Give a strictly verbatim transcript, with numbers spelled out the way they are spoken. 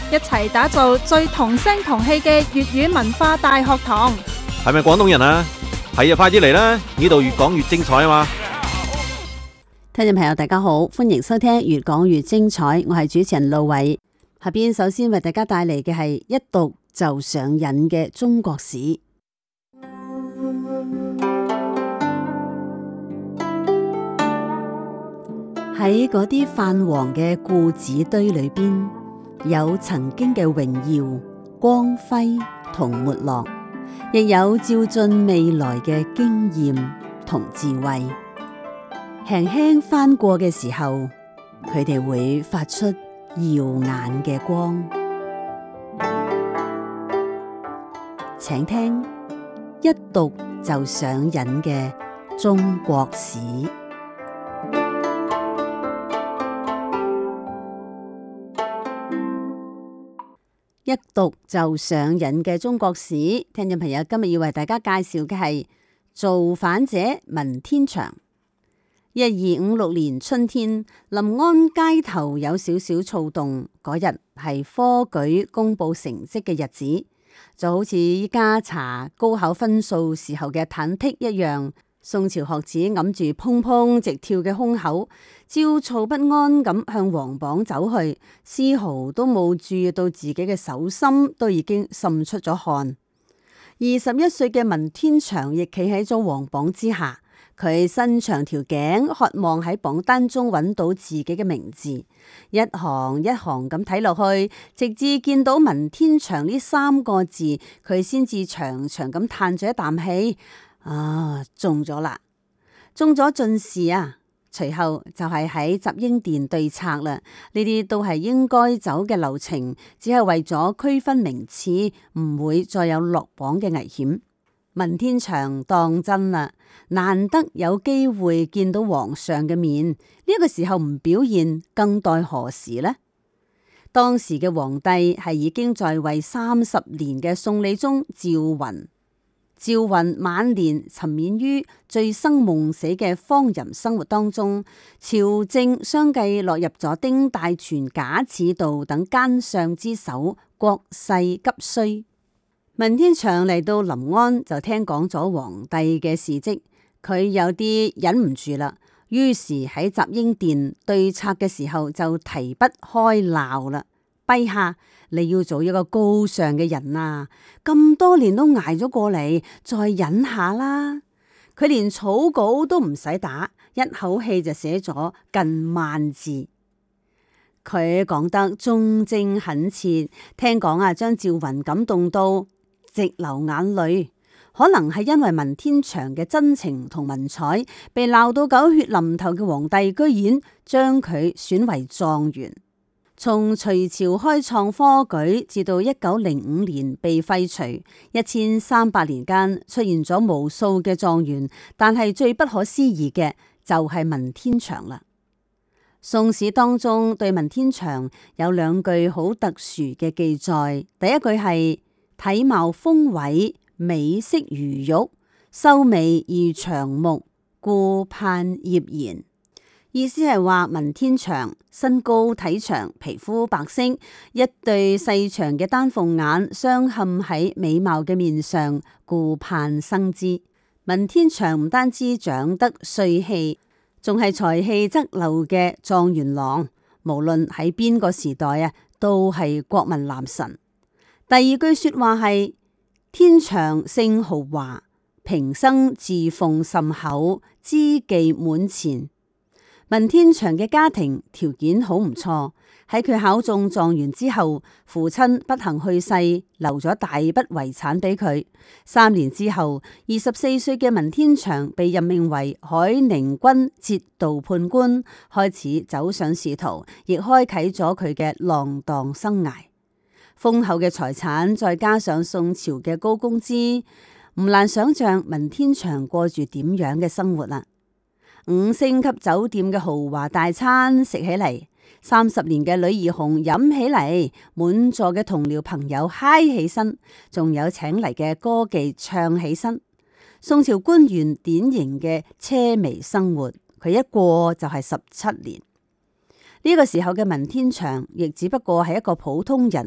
一齊打造最同聲同氣嘅粵語文化大學堂。 係咪廣東人啊？係啊，快啲嚟啦！呢度越講越精彩啊嘛！ 聽眾朋友大家好，歡迎收聽越講越精彩，我係主持人路偉。下邊首先為大家帶嚟嘅係一讀就上癮嘅中國史。喺嗰啲泛黃嘅故紙堆裏邊，有曾經嘅榮耀、光輝同沒落，亦有照進未來嘅經驗同智慧。輕輕翻過嘅時候，佢哋會發出耀眼嘅光。請聽一讀就上癮嘅中國史。一讀就上癮嘅中國史，聽眾朋友今日要為大家介紹嘅係造反者文天祥。一二五六年春天，臨安街頭有少少躁動。嗰日係科舉公布成績嘅日子，就好似依家查高考分數時候嘅忐忑一樣。宋朝學子揞住砰砰直跳嘅胸口，焦躁不安咁向皇榜走去，絲毫都冇注意到自己嘅手心都已經滲出咗汗。二十一歲嘅文天祥亦企喺咗皇榜之下，佢伸長條頸，渴望喺榜單中揾到自己嘅名字，一行一行咁睇落去，直至見到文天祥呢三個字，佢先至長長咁嘆咗一啖氣。啊，中咗啦，中咗進士啊！隨後就係喺集英殿對策啦，呢啲都係應該走嘅流程，只係為咗區分名次，唔會再有落榜嘅危險。文天祥當真啦，難得有機會見到皇上嘅面，呢個時候唔表現，更待何時呢？當時嘅皇帝係已經在位三十年嘅宋理宗趙雲。趙雲晚年沉湎於醉生夢死嘅荒淫生活當中，朝政相繼落入咗丁大全、賈似道等奸相之手，國勢急衰。文天祥嚟到臨安就聽講咗皇帝嘅事蹟，佢有啲忍唔住啦，於是喺集英殿對策嘅時候就提筆開鬧啦。陛下，你要做一個高尚嘅人啊！咁多年都捱咗過嚟，再忍下啦。佢連草稿都唔使打，一口氣就寫咗近萬字。佢講得忠貞懇切，聽講啊，將趙雲感動到直流眼淚。可能係因為文天祥嘅真情同文采，被鬧到狗血淋頭嘅皇帝，居然將佢選為狀元。從隋朝開創科舉至到一九零五年被廢除，一千三百年間出現咗無數嘅狀元，但係最不可思議嘅就係文天祥啦。宋史當中對文天祥有兩句好特殊嘅記載，第一句係體貌豐偉，美色如玉，秀眉如長木，顧盼葉然。意思係話文天祥身高體長，皮膚白皙，一對細長嘅丹鳳眼鑲嵌喺美貌嘅面上，顧盼生姿。文天祥唔單止長得帥氣，仲係才氣側漏嘅狀元郎，無論喺邊個時代啊，都係國民男神。第二句說話係天祥性豪華，平生侍奉甚厚，知技滿前。文天祥嘅家庭條件好唔錯，喺佢考中狀元之後，父親不幸去世，留咗大筆遺產俾佢。三年之後，二十四歲嘅文天祥被任命為海寧軍節度判官，開始走上仕途，亦開啟咗佢嘅浪蕩生涯。豐厚嘅財產再加上宋朝嘅高工資，唔難想象文天祥過住點樣嘅生活啦。五星級酒店嘅豪華大餐食起嚟，三十年嘅女兒紅飲起嚟，滿座嘅同僚朋友嗨起身，仲有請嚟嘅歌妓唱起身。宋朝官員典型嘅奢靡生活，佢一過就係十七年。呢個時候嘅文天祥亦只不過係一個普通人，